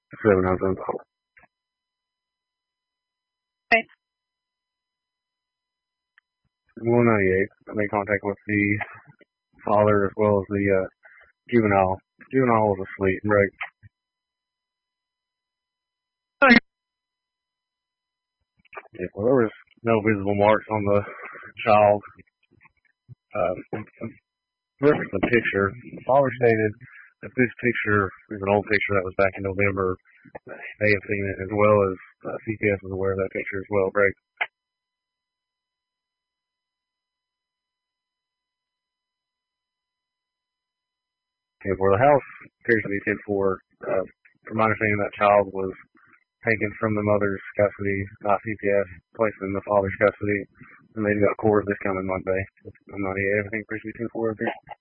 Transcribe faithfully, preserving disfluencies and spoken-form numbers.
seven nine seven. Okay. one ninety-eight. I made contact with the father as well as the uh, juvenile. Juvenile was asleep, right? Yeah, well, there was no visible marks on the child. Uh, versus the picture, the father stated that this picture is an old picture that was back in November. They have seen it as well as uh, C P S was aware of that picture as well, Greg. And for the house appears to be cared for, uh, from my understanding, that child was taken from the mother's custody by C P S, placed in the father's custody, and they got court this coming Monday. I'm not here. Everything appears to be ten four.